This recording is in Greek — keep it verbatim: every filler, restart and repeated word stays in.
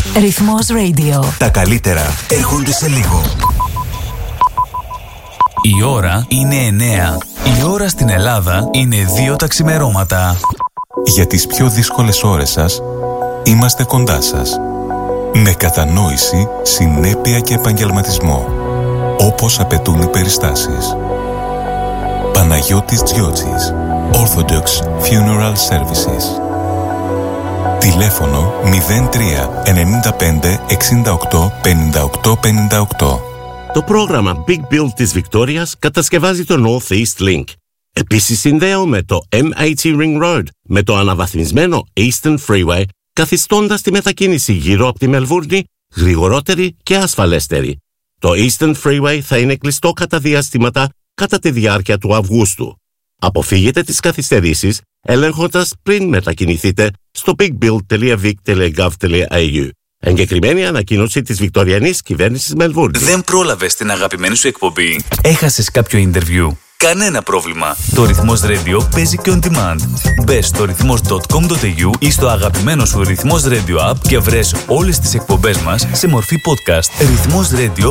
Ρυθμός Radio. Τα καλύτερα έρχονται σε λίγο. Η ώρα είναι εννέα. Η ώρα στην Ελλάδα είναι δύο τα ξημερώματα. Για τις πιο δύσκολες ώρες σας, είμαστε κοντά σας. Με κατανόηση, συνέπεια και επαγγελματισμό, όπως απαιτούν οι περιστάσεις. Παναγιώτης Τζιότσης, Orthodox Funeral Services. Τηλέφωνο μηδέν τρία εννιά πέντε εξήντα οκτώ πενήντα οκτώ πενήντα οκτώ. Το πρόγραμμα Big Build της Βικτόριας κατασκευάζει το North East Link. Επίσης συνδέουμε το εμ ογδόντα Ring Road με το αναβαθμισμένο Eastern Freeway, καθιστώντας τη μετακίνηση γύρω από τη Μελβούρνη γρηγορότερη και ασφαλέστερη. Το Eastern Freeway θα είναι κλειστό κατά διαστήματα κατά τη διάρκεια του Αυγούστου. Αποφύγετε τις καθυστερήσεις ελέγχοντας πριν μετακινηθείτε στο bigbuild τελεία vic τελεία gov τελεία au. Εγκεκριμένη ανακοίνωση της Βικτωριανής Κυβέρνησης Μελβούρνης. Δεν πρόλαβες την αγαπημένη σου εκπομπή? Έχασες κάποιο interview? Κανένα πρόβλημα. Το Ρυθμός Radio παίζει και on demand. Μπες στο ρυθμός τελεία κομ τελεία έι γιου ή στο αγαπημένο σου Ρυθμός Radio app και βρες όλες τις εκπομπές μας σε μορφή podcast. Ρυθμός Radio